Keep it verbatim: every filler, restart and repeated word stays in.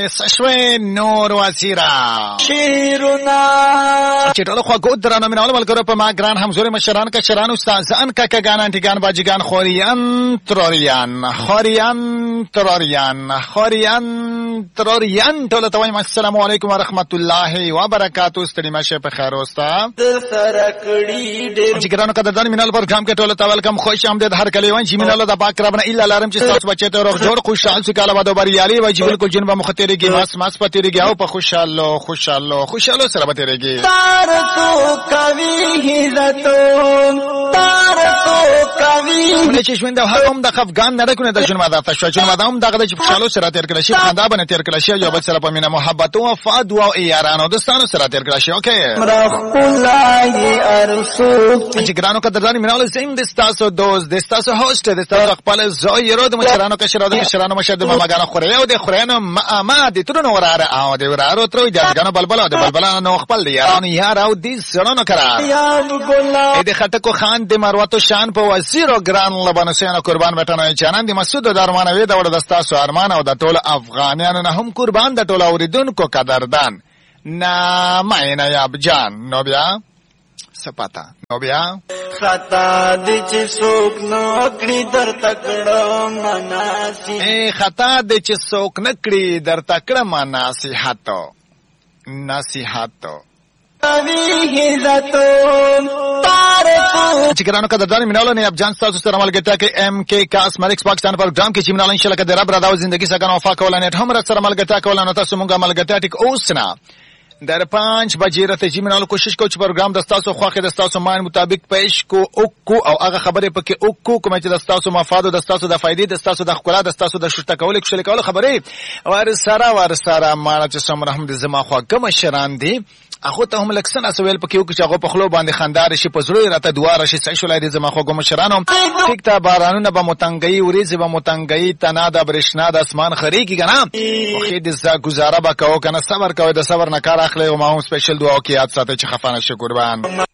سشوي نور وزیرا شیرنا چټول خو کو درانه مینول ملګرو په ما ګران همزوري مشران کا شران استادان کا کګان انټګان باجګان خوريان تروریان خوريان تروریان خوريان تروریان ټول ته وایم السلام علیکم ورحمت الله وبرکاتہ ستړي مشه په خیر اوستا سرکړی ډېر چې ګرانو قدردان مینال پروګرام کې ټول ته ویلکم خوش آمدید هر کلی وان چې مینال د پاک ربنا الا لارم چې تاسو بچی ته روغ جوړ خوشحال سي کاله باندې بریالي وای چې بالکل جن به مختریږي ماس ماس پتیږي او په خوشاله خوشاله خوشاله سره پتیږي تار تو کوي عزتون تار تو کوي ولې چې شوند هر هم د افغان نه راکونه د جن ماده تاسو چې ماده هم دغه د خوشاله سره تیر کړی شي خندا باندې تیر کړی شي یو بل سره په مینه محبت او وفاد او یارانو دوستانو سره تیر کړی شي اوکې مرخ الله ارسو چې ګرانو قدردان مینال زم د تاسو دوست د تاسو هوست د تاسو خپل زویرو د مشرانو کې شرادو مشرانو مشد ماګانو خوري او د خورانو ما د ترونو وراره او د ورارو تر جګانو بلبل د بلبلانو خپل دی یارانو یار او د سړونو کرا یا ګلا د خټکو خان د مروتو شان په وزیرو ګران لبنو سینو قربان وټنه چانان د مسعود درمانوي د وړ د تاسو ارمان او د ټول افغانانو نه هم قربان د ټول اوریدونکو قدردان نا ماینه یاب جان نو بیا سپاتا نو بیا خطا د چې څوک نکړي در تکړه مناسي اے خطا د چې څوک نکړي در تکړه مناسحتو نصیحتو کوي عزتون تار تو چې ګرانو قدردان مینالو نه اب جان تاسو سره ملګرتیا کې ام کې کاس ملکس پاکستان پروګرام کې چې مینالو ان شاء الله کده رب را داو ژوندۍ څنګه وفا کول نه هم را سره ملګرتیا کول نه تاسو مونږه ملګرتیا ټیک اوسنا در پانچ بجې راته چې مینالو کوشش کوم چې پروګرام د تاسو خواخې د تاسو مان مطابق پېښ کو او کو او هغه خبرې پکې او کو کوم چې د تاسو مفاد او د تاسو د فائدې د تاسو د خپل د تاسو د شته کول کښل کول خبرې ور سره ور سره مانه چې سم رحم دې زما خوا کوم شران دي اخو ته هم لکسن اسویل پکې او چې هغه په خلو باندې خندار شي په زړه راته دعا راشي صحیح شولای دې زما خو کوم شرانو ټیک تا بارانونه به متنګي وريځ به متنګي تنا د برښنا د اسمان خري کی کنه خو خې دې ز گزاره به کو کنه صبر کوي د صبر نه کار اخلي او ما هم سپیشل دعا کوي یاد ساته چې خفانه شي قربان